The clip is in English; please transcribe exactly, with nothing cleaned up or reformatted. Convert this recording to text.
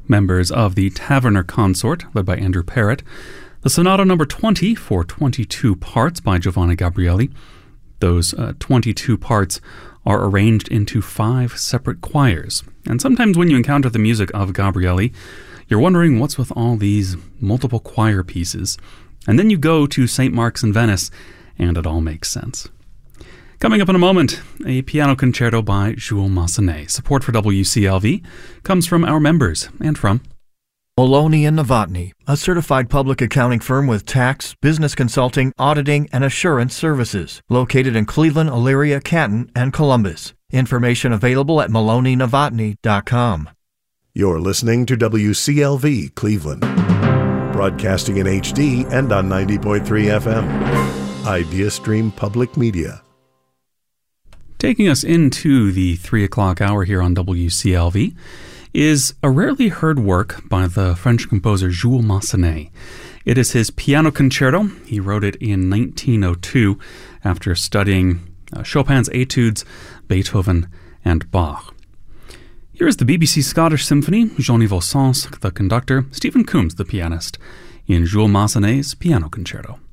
members of the Taverner Consort, led by Andrew Parrott, the Sonata number twenty for twenty-two parts by Giovanni Gabrieli. Those uh, twenty-two parts are arranged into five separate choirs. And sometimes when you encounter the music of Gabrieli, you're wondering what's with all these multiple choir pieces. And then you go to Saint Mark's in Venice, and it all makes sense. Coming up in a moment, a piano concerto by Jules Massenet. Support for W C L V comes from our members and from Maloney and Novotny, a certified public accounting firm with tax, business consulting, auditing, and assurance services, located in Cleveland, Elyria, Canton, and Columbus. Information available at maloney novotny dot com. You're listening to W C L V Cleveland, broadcasting in H D and on ninety point three F M. IdeaStream Public Media. Taking us into the three o'clock hour here on W C L V is a rarely heard work by the French composer Jules Massenet. It is his piano concerto. He wrote it in nineteen oh two after studying uh, Chopin's Etudes, Beethoven, and Bach. Here is the B B C Scottish Symphony, Jean-Yves Sens, the conductor, Stephen Coombs, the pianist, in Jules Massenet's piano concerto.